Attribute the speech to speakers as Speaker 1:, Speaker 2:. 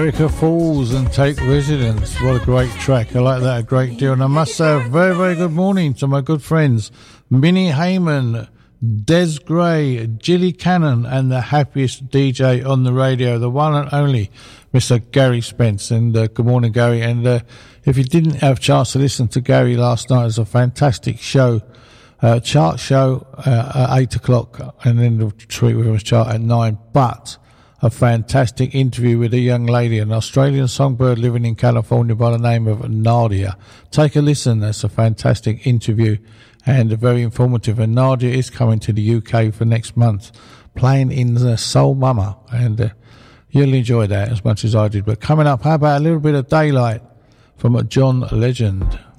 Speaker 1: America Falls and Take Residence. What a great track. I like that a great deal. And I must say a very, very good morning to my good friends Minnie Heyman, Des Gray, Gilly Cannon, and the happiest DJ on the radio, the one and only Mr. Gary Spence. And good morning, Gary. And if you didn't have a chance to listen to Gary last night, it was a fantastic show. Chart show at 8 o'clock, and then the Treat With Us chart at 9. But a fantastic interview with a young lady, an Australian songbird living in California by the name of Nadia. Take a listen. That's a fantastic interview and very informative. And Nadia is coming to the UK for next month, playing in the Soul Mama, and you'll enjoy that as much as I did. But coming up, how about a little bit of Daylight from John Legend?